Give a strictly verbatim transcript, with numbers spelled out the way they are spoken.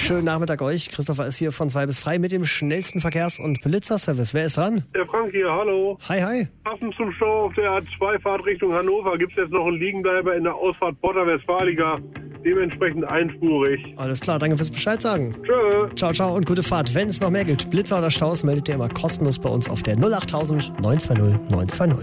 Schönen Nachmittag euch. Christopher ist hier von zwei bis frei mit dem schnellsten Verkehrs- und Blitzerservice. Wer ist dran? Der Frank hier, hallo. Hi, hi. Passend zum Stau auf der A zwei Fahrt Richtung Hannover gibt es jetzt noch einen Liegenbleiber in der Ausfahrt Porta Westfalica. Dementsprechend einspurig. Alles klar, danke fürs Bescheid sagen. Tschö. Ciao, ciao und gute Fahrt. Wenn es noch mehr gibt, Blitzer oder Staus, meldet ihr immer kostenlos bei uns auf der null acht tausend neun zwei null neun zwei null.